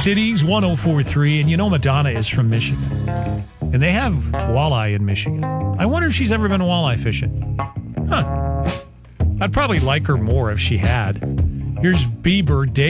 Cities 104.3, and you know Madonna is from Michigan. And they have walleye in Michigan. I wonder if she's ever been walleye fishing. Huh. I'd probably like her more if she had. Here's Bieber, Day